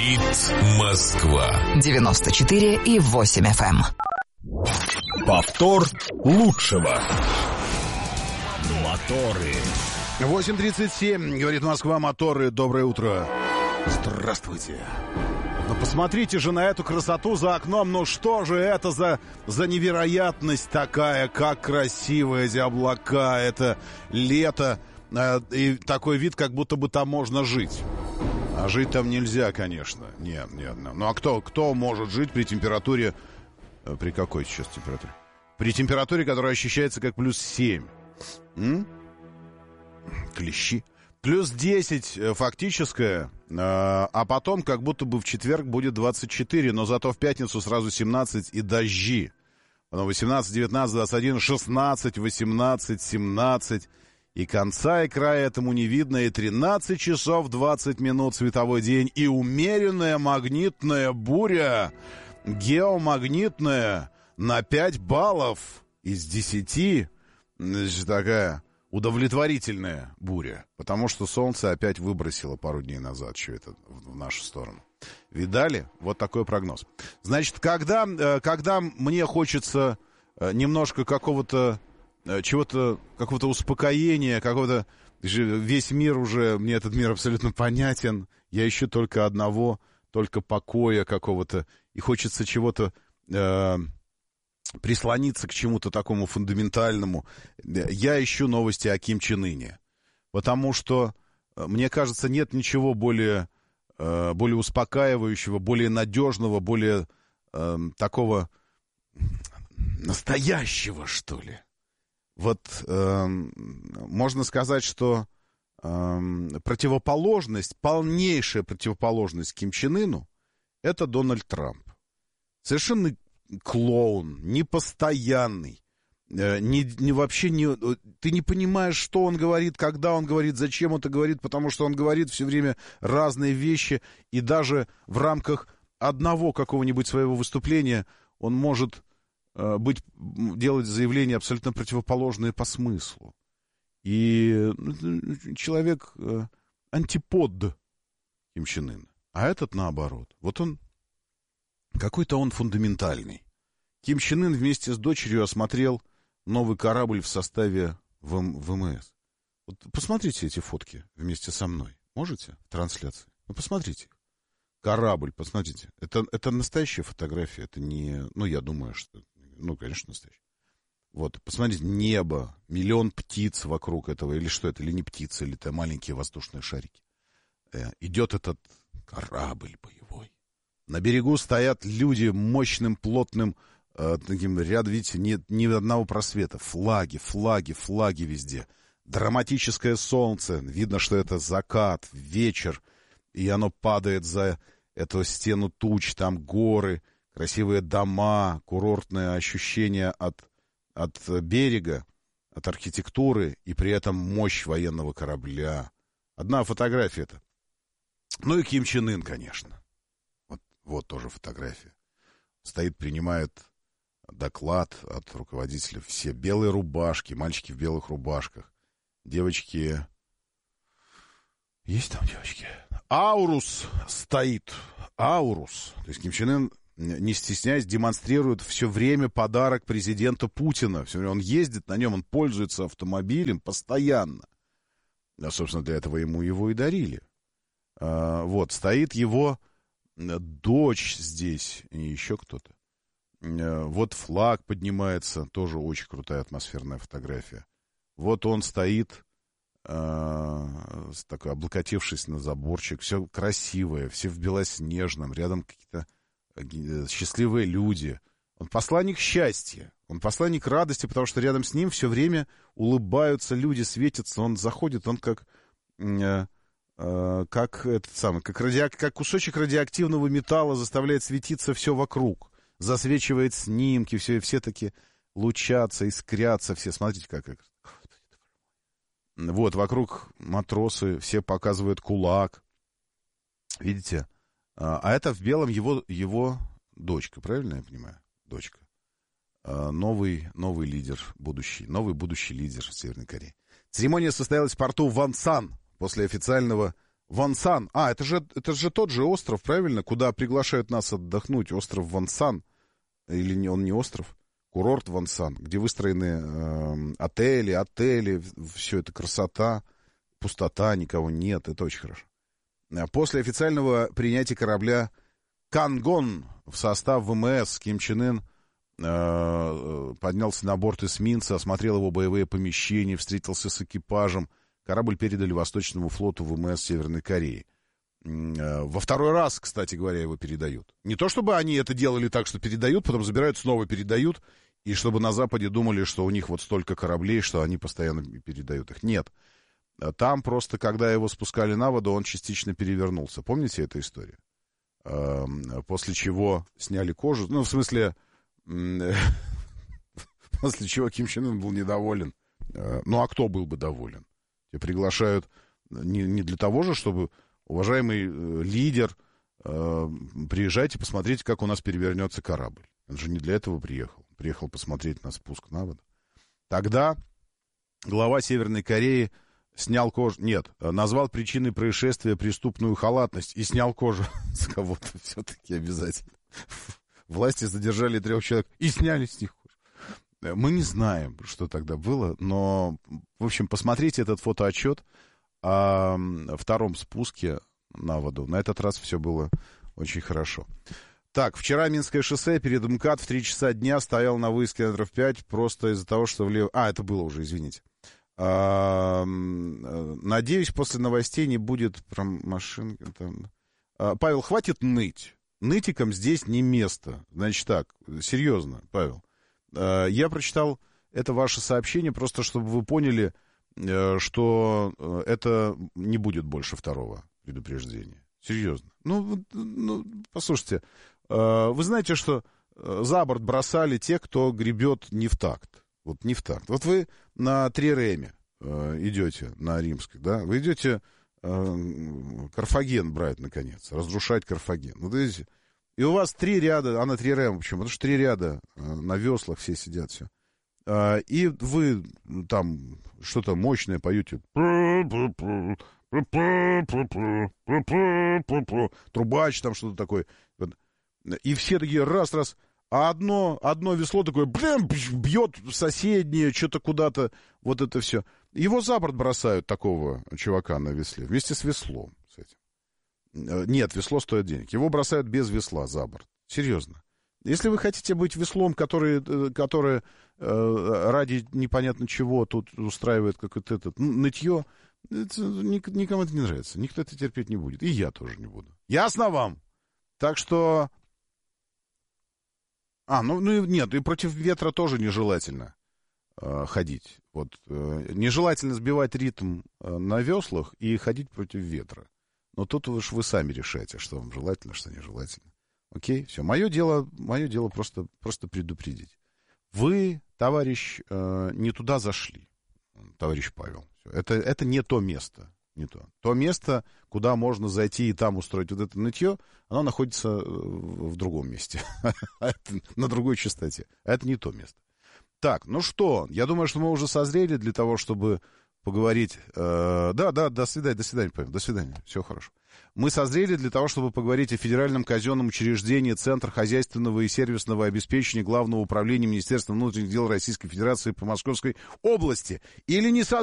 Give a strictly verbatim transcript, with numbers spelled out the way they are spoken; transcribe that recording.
Говорит Москва. девяносто четыре и восемь эф эм. Повтор лучшего. Моторы. восемь тридцать семь, говорит Москва, моторы. Доброе утро. Здравствуйте. Ну, посмотрите же на эту красоту за окном. Ну, что же это за, за невероятность такая? Как красиво эти облака. Это лето. Э, и такой вид, как будто бы там можно жить. А жить там нельзя, конечно. Нет, нет. Ну, а кто, кто может жить при температуре... Э, при какой сейчас температуре? При температуре, которая ощущается как плюс семь. М? Клещи. Плюс десять фактическая, а потом как будто бы в четверг будет двадцать четыре, но зато в пятницу сразу семнадцать и дожди. Потом восемнадцать, девятнадцать, двадцать один, шестнадцать, восемнадцать, семнадцать. И конца и края этому не видно. И тринадцать часов двадцать минут световой день. И умеренная магнитная буря, геомагнитная, на пять баллов из десяти. Значит, такая... удовлетворительная буря, потому что солнце опять выбросило пару дней назад все это в нашу сторону. Видали? Вот такой прогноз. Значит, когда, когда мне хочется немножко какого-то, чего-то, какого-то успокоения, какого-то... Весь мир уже, мне этот мир абсолютно понятен, я ищу только одного, только покоя какого-то, и хочется чего-то... Э, прислониться к чему-то такому фундаментальному. Я ищу новости о Ким Чен Ыне. Потому что, мне кажется, нет ничего более, более успокаивающего, более надежного, более э, такого настоящего, что ли. Вот э, можно сказать, что э, противоположность, полнейшая противоположность Ким Чен Ыну — это Дональд Трамп. Совершенно клоун, непостоянный, не, не вообще не, ты не понимаешь, что он говорит, когда он говорит, зачем он это говорит, потому что он говорит все время разные вещи, и даже в рамках одного какого-нибудь своего выступления он может э, быть, делать заявления абсолютно противоположные по смыслу. И человек э, антипод Ким Чен Ына, а этот наоборот. Вот он какой-то он фундаментальный. Ким Чен Ын вместе с дочерью осмотрел новый корабль в составе ВМС. Вот посмотрите эти фотки вместе со мной. Можете? В трансляции. Ну, посмотрите. Корабль, посмотрите. Это, это настоящая фотография. Это не... Ну, я думаю, что... Ну, конечно, настоящая. Вот, посмотрите. Небо. Миллион птиц вокруг этого. Или что это? Или не птицы, или это маленькие воздушные шарики. Э, идет этот корабль боевой. На берегу стоят люди мощным, плотным, э, таким ряд, видите, нет ни одного просвета. Флаги, флаги, флаги везде. Драматическое солнце. Видно, что это закат, вечер. И оно падает за эту стену туч. Там горы, красивые дома, курортное ощущение от, от берега, от архитектуры. И при этом мощь военного корабля. Одна фотография это. Ну и Ким Чен Ын, конечно. Вот тоже фотография. Стоит, принимает доклад от руководителя. Все белые рубашки, мальчики в белых рубашках. Девочки... Есть там девочки? Аурус стоит. Аурус. То есть Ким Чен Ын, не стесняясь, демонстрирует все время подарок президента Путина. Все время он ездит на нем, он пользуется автомобилем постоянно. А, собственно, для этого ему его и дарили. А, вот, стоит его... дочь здесь, и еще кто-то. Вот флаг поднимается, тоже очень крутая атмосферная фотография. Вот он стоит, э, такой, облокотившись на заборчик, все красивое, все в белоснежном, рядом какие-то счастливые люди. Он посланник счастья, он посланник радости, потому что рядом с ним все время улыбаются люди, светятся. Он заходит, он как... Э, как этот самый, как, радио, как кусочек радиоактивного металла заставляет светиться все вокруг, засвечивает снимки, все, все таки лучатся, искрятся, все, смотрите, как... Вот, вокруг матросы, все показывают кулак, видите? А это в белом его, его дочка, правильно я понимаю? Дочка. Новый, новый лидер, будущий, новый будущий лидер Северной Кореи. Церемония состоялась в порту Вонсан. После официального Вонсан. А, это же, это же тот же остров, правильно? Куда приглашают нас отдохнуть. Остров Вонсан. Или не, он не остров? Курорт Вонсан, где выстроены э, отели, отели, все это красота, пустота, никого нет. Это очень хорошо. После официального принятия корабля «Кангон» в состав ВМС Ким Чен Ын э, поднялся на борт эсминца, осмотрел его боевые помещения, встретился с экипажем. Корабль передали Восточному флоту ВМС Северной Кореи. Э, во второй раз, кстати говоря, его передают. Не то, чтобы они это делали так, что передают, потом забирают, снова передают, и чтобы на Западе думали, что у них вот столько кораблей, что они постоянно передают их. Нет. Там просто, когда его спускали на воду, он частично перевернулся. Помните эту историю? После чего сняли кожу. Ну, в смысле, после чего Ким Чен Ын был недоволен. Ну, а кто был бы доволен? Тебя приглашают не, не для того же, чтобы, уважаемый лидер, приезжайте, посмотрите, как у нас перевернется корабль. Он же не для этого приехал. Приехал посмотреть на спуск на воду. Тогда глава Северной Кореи снял кожу... Нет, назвал причиной происшествия преступную халатность и снял кожу с кого-то все-таки обязательно. Власти задержали трех человек и сняли с них кожу. Мы не знаем, что тогда было, но, в общем, посмотрите этот фотоотчет о втором спуске на воду. На этот раз все было очень хорошо. Так, вчера Минское шоссе перед МКАД в три часа дня стоял на выезд километров пять просто из-за того, что влево... А, это было уже, извините. А, надеюсь, после новостей не будет про машин. Там. А, Павел, хватит ныть. Нытикам здесь не место. Значит так, серьезно, Павел. А, я прочитал это ваше сообщение, просто чтобы вы поняли, что это не будет больше второго предупреждения. Серьезно. Ну, ну послушайте, вы знаете, что за борт бросали те, кто гребет не в такт. Вот не в такт. Вот вы на Триреме э, идете, на Римской, да, вы идете э, Карфаген брать, наконец, разрушать Карфаген. Вот видите, и у вас три ряда, а на Трирем, почему? Потому что три ряда э, на веслах все сидят, все. Э, и вы там что-то мощное поете. Трубач там что-то такое. И все такие раз-раз. А одно, одно весло такое, блин, бьет в соседнее, что-то куда-то, вот это все. Его за борт бросают, такого чувака на весле, вместе с веслом. С этим. Нет, весло стоит денег. Его бросают без весла за борт. Серьезно. Если вы хотите быть веслом, который, который э, ради непонятно чего тут устраивает какое-то этот, нытье, это, никому это не нравится. Никто это терпеть не будет. И я тоже не буду. Ясно вам? Так что... А, ну, ну нет, и против ветра тоже нежелательно э, ходить. Вот, э, нежелательно сбивать ритм э, на веслах и ходить против ветра. Но тут уж вы сами решаете, что вам желательно, что нежелательно. Окей, все. Мое дело, мое дело просто, просто предупредить. Вы, товарищ, э, не туда зашли, товарищ Павел. Все. Это, это не то место. Не то. То место, куда можно зайти и там устроить вот это нытье, оно находится в другом месте. На другой частоте. Это не то место. Так, ну что, я думаю, что мы уже созрели для того, чтобы поговорить... Э, да, да, до свидания, до свидания, Павел, до свидания. Все хорошо. Мы созрели для того, чтобы поговорить о федеральном казенном учреждении Центр хозяйственного и сервисного обеспечения Главного управления Министерства внутренних дел Российской Федерации по Московской области. Или не созрели?